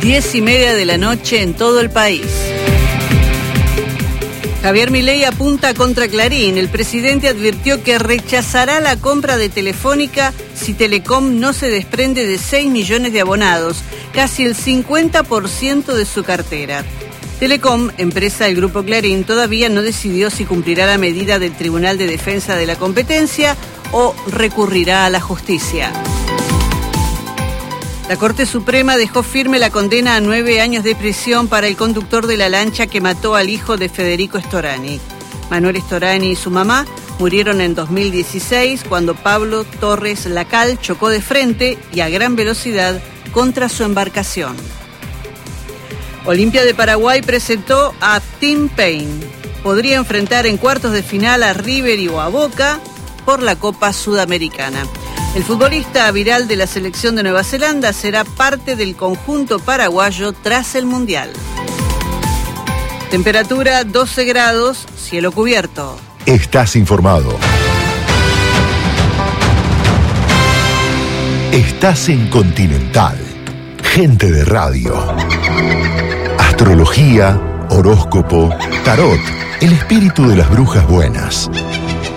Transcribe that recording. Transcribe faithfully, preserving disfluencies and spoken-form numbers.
diez y media de la noche en todo el país. Javier Milei apunta contra Clarín. El presidente advirtió que rechazará la compra de Telefónica si Telecom no se desprende de seis millones de abonados, casi el cincuenta por ciento de su cartera. Telecom, empresa del Grupo Clarín, todavía no decidió si cumplirá la medida del Tribunal de Defensa de la Competencia o recurrirá a la justicia. La Corte Suprema dejó firme la condena a nueve años de prisión para el conductor de la lancha que mató al hijo de Federico Storani. Manuel Storani y su mamá murieron en dos mil dieciséis cuando Pablo Torres Lacal chocó de frente y a gran velocidad contra su embarcación. Olimpia de Paraguay presentó a Team Paine. Podría enfrentar en cuartos de final a River o a Boca por la Copa Sudamericana. El futbolista viral de la selección de Nueva Zelanda será parte del conjunto paraguayo tras el Mundial. Temperatura doce grados, cielo cubierto. Estás informado. Estás en Continental. Gente de radio. Astrología, horóscopo, tarot, el espíritu de las brujas buenas.